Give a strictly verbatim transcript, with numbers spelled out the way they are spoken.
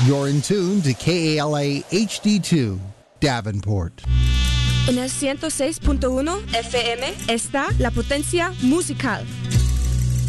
You're in tune to K A L A H D two, Davenport. En el ciento seis punto uno F M está La Potencia Musical.